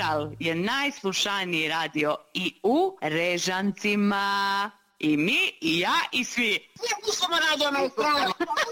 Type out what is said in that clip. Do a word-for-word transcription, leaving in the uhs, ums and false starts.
Maestral je najslušaniji radio i u Režancima. I mi, i ja, i svi. Svi slušamo Radio Maestral.